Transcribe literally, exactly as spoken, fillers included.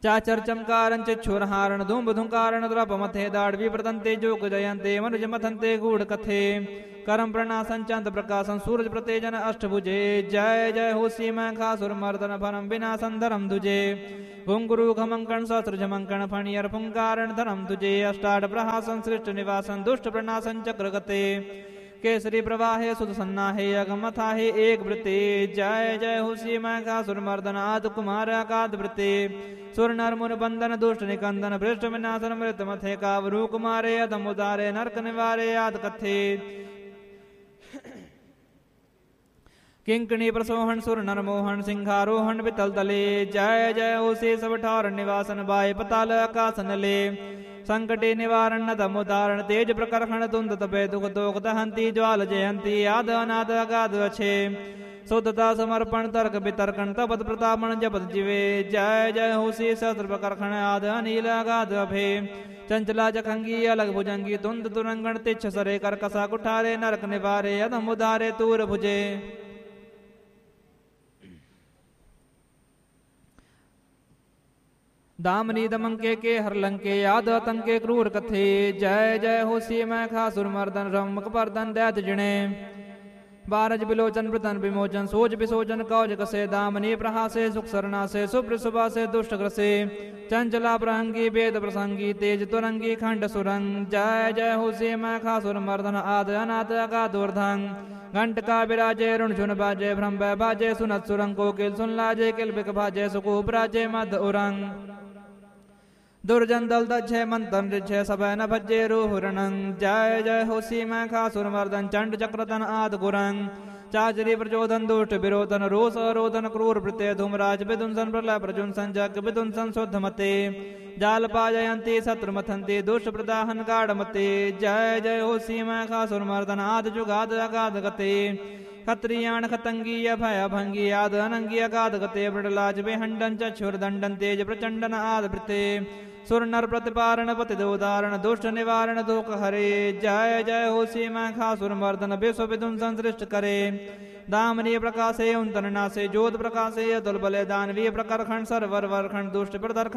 चाचर चमकारं चिच्छुरहारण धूम धुंकारण द्रपमथे दाड़वी प्रदंते जोग जयंते मनुज मथंते गूढ़ कथे करम प्रणासन चंद प्रकाशन सूरज प्रतेजन अष्टभुजे जय जय हो सीमा खासुर मर्दन फरम विनाशन धरम तुझे भुंगुरु खमंकण सहस्र जमंकण फणियर पुंकारण धरम तुझे अष्टाठ प्रहासन सृष्ट निवासन दुष्ट प्रणाशन चक्र गते केसरी प्रवाहे सुध सन्नाहे अगमथाहे एक वृत्ते जय जय हो सीमा खासुर मर्दन आद कुमार अकाद वृत्ते सुर नर मुन बंधन दुष्ट निकंदन भ्रष्ट विनाशन मृत मथे कावरु कुमारे अधम उदारे नरक निवारे आद कथे किंकणी प्रसोहन सुर नरमोहन सिंहारोहण वितल तले जय जय हो से सब ठार निवासन बाय पताल आकाशन ले संकटे निवारण दमुदारण तेज प्रकर्षण तुंद तपे दुख दोख दहंती ज्वाल जयंती आद अनाद अगाध अच्छे शुद्धता समर्पण तर्क वितर्कण तपत प्रतापण जपत जीवे जय जय हो सी सहस्र प्रकर्षण आद अनिल अगाध अभे चंचला जखंगी अलग भुजंगी तुंद तुरंगण तिच्छ सरे कर कसा कुठारे नरक निवारे अधम उदारे तूर भुजे दामनी दमंके के हरलंके याद तंके क्रूर कथे जय जय हो सी मैं खासुर मर्दन रमक पर्दन दैत जिणे बारज बिलोचन प्रतन विमोचन सोच विसोचन कौज कसे दामनी प्रहासे सुख सरना से सुप्र सुबा से दुष्ट ग्रसे चंचला प्रहंगी वेद प्रसंगी तेज तुरंगी खंड सुरंग जय जय हो सी मैं खासुर मर्दन आद अनाथ अगाधुर्धंग घंट का विराजे ऋण झुन बाजे भ्रम बाजे सुनत सुरंग कोकिल सुन लाजे किल बिक भाजे सुकूप राजे मद उरंग दुर्जन दल दक्षे मंतन ऋक्षे सब न भज्जे रूहुरणंग जय जय हो सी मैं खासुर मर्दन चंड चक्रतन आद गुरंग चाचरी प्रचोदन दुष्ट विरोधन रोष रोधन क्रूर प्रत्यय धूमराज विदुंसन प्रलय प्रजुंसन जग विदुंसन शुद्ध मते जाल पाजयंती शत्रु मथंती दुष्ट प्रदाहन गाढ़ मते जय जय हो सी मैं खासुर मर्दन आद जुगाद अगाध गते खत्रियाण खतंगी अभय भंगी आद अनंगी अगाध गते वृडलाज बेहंडन चक्षुर दंडन तेज प्रचंडन आद वृते सुर नर प्रतिपारण पति उदाहरण दुष्ट निवारण दुख हरे जय जय हो सी मैं खासुर मर्दन विश्व विदुंसन सृष्ट करे दामनीय प्रकाशे उन्तन नासे ज्योत प्रकाशे अतुल बले दानवीय प्रकरखंड सरवर वरखंड दुष्ट प्रदर्खंड